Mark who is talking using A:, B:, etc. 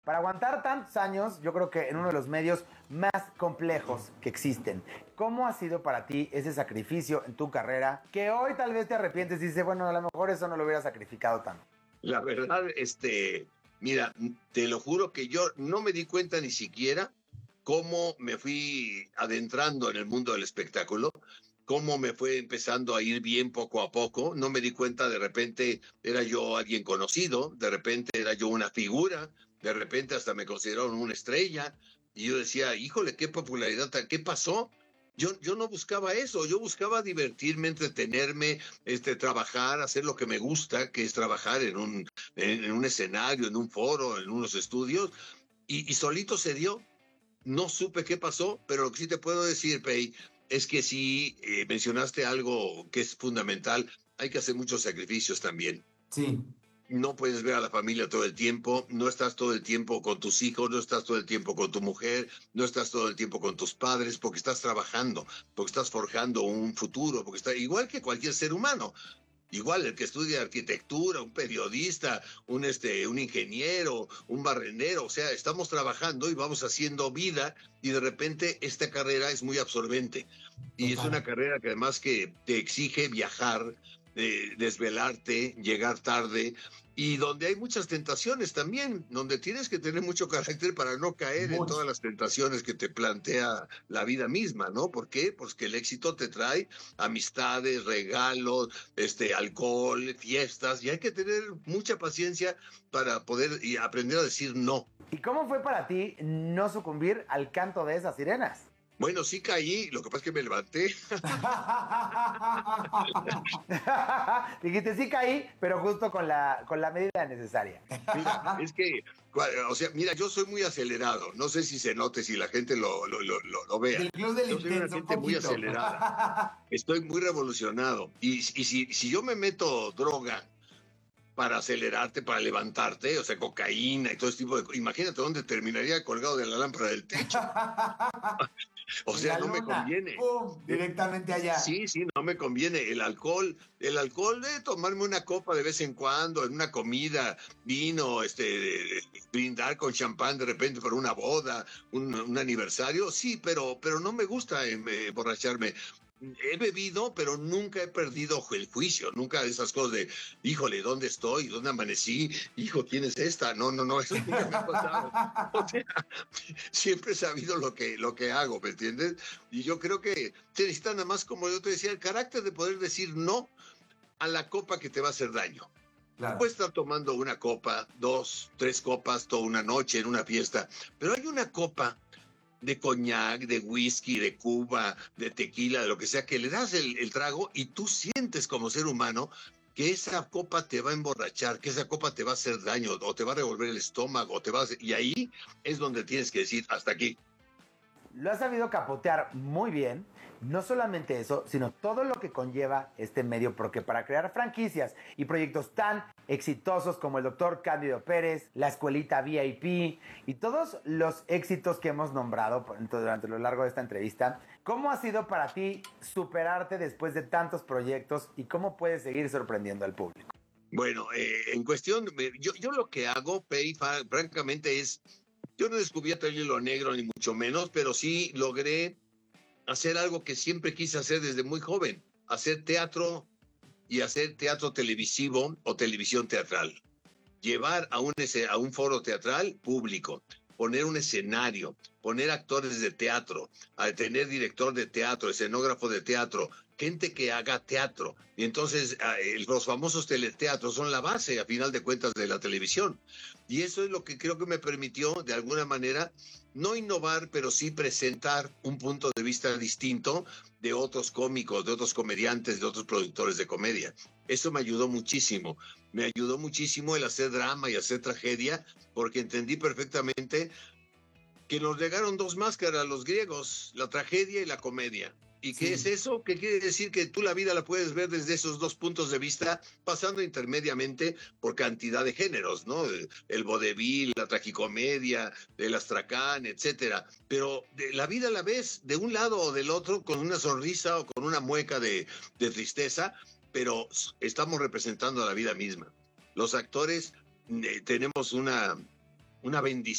A: para aguantar tantos años, yo creo que en uno de los medios más complejos que existen. ¿Cómo ha sido para ti ese sacrificio en tu carrera que hoy tal vez te arrepientes y dices, bueno, a lo mejor eso no lo hubiera sacrificado tanto?
B: La verdad, mira, te lo juro que yo no me di cuenta ni siquiera cómo me fui adentrando en el mundo del espectáculo, cómo me fue empezando a ir bien poco a poco. No me di cuenta, de repente era yo alguien conocido, de repente era yo una figura, de repente hasta me consideraron una estrella. Y yo decía, híjole, qué popularidad, ¿qué pasó? Yo no buscaba eso, yo buscaba divertirme, entretenerme, trabajar, hacer lo que me gusta, que es trabajar en un escenario, en un foro, en unos estudios, y solito se dio. No supe qué pasó, pero lo que sí te puedo decir, Pei, es que sí mencionaste algo que es fundamental. Hay que hacer muchos sacrificios también.
A: Sí.
B: No puedes ver a la familia todo el tiempo, no estás todo el tiempo con tus hijos, no estás todo el tiempo con tu mujer, no estás todo el tiempo con tus padres, porque estás trabajando, porque estás forjando un futuro, porque está igual que cualquier ser humano. Igual el que estudia arquitectura, un periodista, un ingeniero, un barrendero, o sea, estamos trabajando y vamos haciendo vida y de repente esta carrera es muy absorbente. Y es una carrera que además que te exige viajar, desvelarte, llegar tarde y donde hay muchas tentaciones también, donde tienes que tener mucho carácter para no caer en todas las tentaciones que te plantea la vida misma, ¿no? ¿Por qué? Pues que el éxito te trae amistades, regalos, alcohol, fiestas, y hay que tener mucha paciencia para poder y aprender a decir no.
A: ¿Y cómo fue para ti no sucumbir al canto de esas sirenas?
B: Bueno, sí caí, lo que pasa es que me levanté.
A: Dijiste, sí caí, pero justo con la medida necesaria.
B: Mira, es que, o sea, mira, yo soy muy acelerado. No sé si se note, si la gente lo vea.
A: Del club del
B: Yo soy una
A: intenso,
B: gente muy
A: poquito.
B: acelerada. Estoy muy revolucionado. Y si yo me meto droga para acelerarte, para levantarte, o sea, cocaína y todo ese tipo de cosas, imagínate dónde terminaría colgado de la lámpara del techo. O sea, no me conviene.
A: ¡Pum! Directamente allá.
B: Sí, no me conviene. El alcohol de tomarme una copa de vez en cuando, en una comida, vino, brindar con champán de repente por una boda, un aniversario, sí, pero no me gusta emborracharme. He bebido, pero nunca he perdido el juicio, nunca esas cosas de, híjole, ¿dónde estoy? ¿Dónde amanecí? Hijo, ¿quién es esta? No, eso nunca me ha pasado. O sea, siempre he sabido lo que hago, ¿me entiendes? Y yo creo que se necesita nada más, como yo te decía, el carácter de poder decir no a la copa que te va a hacer daño. Claro. Puedes estar tomando una copa, 2, 3 copas toda una noche en una fiesta, pero hay una copa de coñac, de whisky, de Cuba, de tequila, de lo que sea, que le das el trago y tú sientes como ser humano que esa copa te va a emborrachar, que esa copa te va a hacer daño, o te va a revolver el estómago, y ahí es donde tienes que decir, hasta aquí.
A: Lo has sabido capotear muy bien. No solamente eso, sino todo lo que conlleva este medio, porque para crear franquicias y proyectos tan exitosos como el Dr. Cándido Pérez, la Escuelita VIP y todos los éxitos que hemos nombrado durante lo largo de esta entrevista, ¿cómo ha sido para ti superarte después de tantos proyectos y cómo puedes seguir sorprendiendo al público?
B: Bueno, en cuestión, yo lo que hago, Pei, francamente es, yo no he descubierto el hilo negro ni mucho menos, pero sí logré hacer algo que siempre quise hacer desde muy joven, hacer teatro y hacer teatro televisivo o televisión teatral. Llevar a un foro teatral público, poner un escenario, poner actores de teatro, tener director de teatro, escenógrafo de teatro, gente que haga teatro. Y entonces los famosos teleteatros son la base, a final de cuentas, de la televisión. Y eso es lo que creo que me permitió, de alguna manera, no innovar, pero sí presentar un punto de vista distinto de otros cómicos, de otros comediantes, de otros productores de comedia. Eso me ayudó muchísimo. Me ayudó muchísimo el hacer drama y hacer tragedia, porque entendí perfectamente que nos llegaron dos máscaras los griegos, la tragedia y la comedia. ¿Y qué es eso? ¿Qué quiere decir? Que tú la vida la puedes ver desde esos dos puntos de vista, pasando intermediamente por cantidad de géneros, ¿no? El vodevil, la tragicomedia, el astracán, etcétera. Pero la vida la ves de un lado o del otro con una sonrisa o con una mueca de tristeza, pero estamos representando a la vida misma. Los actores tenemos una bendición